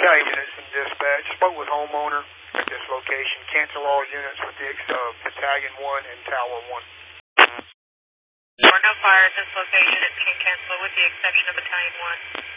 Battalion units in dispatch. Spoke with homeowner at this location. Cancel all units with the Battalion 1 and Tower 1. Or no fire at this location. It can cancel with the exception of Battalion 1.